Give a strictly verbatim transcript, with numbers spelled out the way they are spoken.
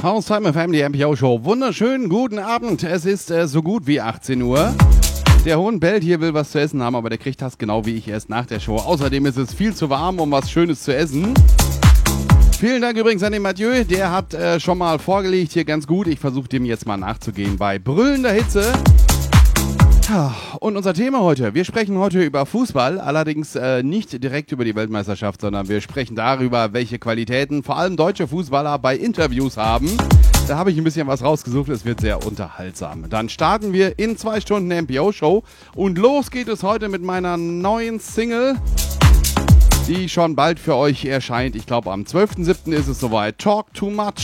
Haus Time F M, die M P O Show. Wunderschönen guten Abend. Es ist äh, so gut wie achtzehn Uhr. Der Hund bellt hier, will was zu essen haben, aber der kriegt das genau wie ich erst nach der Show. Außerdem ist es viel zu warm, um was Schönes zu essen. Vielen Dank übrigens an den Mathieu, der hat äh, schon mal vorgelegt, hier ganz gut. Ich versuche dem jetzt mal nachzugehen bei brüllender Hitze. Und unser Thema heute, wir sprechen heute über Fußball, allerdings äh, nicht direkt über die Weltmeisterschaft, sondern wir sprechen darüber, welche Qualitäten vor allem deutsche Fußballer bei Interviews haben. Da habe ich ein bisschen was rausgesucht, es wird sehr unterhaltsam. Dann starten wir in zwei Stunden M P O-Show und los geht es heute mit meiner neuen Single, die schon bald für euch erscheint. Ich glaube am zwölften siebten ist es soweit. Talk Too Much.